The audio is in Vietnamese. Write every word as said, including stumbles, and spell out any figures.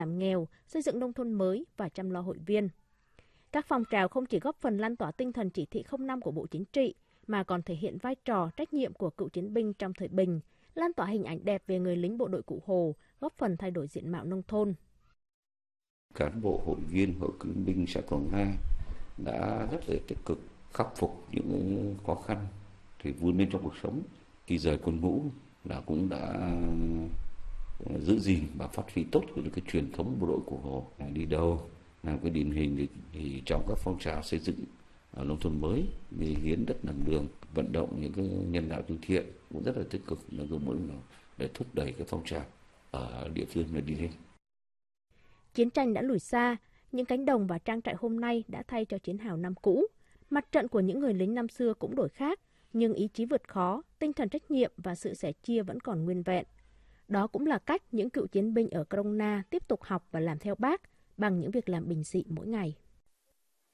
giảm nghèo, xây dựng nông thôn mới và chăm lo hội viên. Các phong trào không chỉ góp phần lan tỏa tinh thần chỉ thị không năm của Bộ Chính trị, mà còn thể hiện vai trò, trách nhiệm của cựu chiến binh trong thời bình, lan tỏa hình ảnh đẹp về người lính bộ đội Cụ Hồ, góp phần thay đổi diện mạo nông thôn. Cán bộ hội viên hội cựu chiến binh xã Quảng Nga đã rất là tích cực khắc phục những khó khăn thì vươn lên trong cuộc sống. Khi rời quân ngũ là cũng đã giữ gìn và phát huy tốt những cái truyền thống bộ đội Cụ Hồ, đi đâu làm cái điển hình thì, thì trong các phong trào xây dựng ở nông thôn mới như hiến đất làm đường, vận động những cái nhân đạo từ thiện cũng rất là tích cực là muốn để thúc đẩy cái phong trào ở địa phương này đi lên. Chiến tranh đã lùi xa, những cánh đồng và trang trại hôm nay đã thay cho chiến hào năm cũ. Mặt trận của những người lính năm xưa cũng đổi khác, nhưng ý chí vượt khó, tinh thần trách nhiệm và sự sẻ chia vẫn còn nguyên vẹn. Đó cũng là cách những cựu chiến binh ở Krông Na tiếp tục học và làm theo Bác bằng những việc làm bình dị mỗi ngày.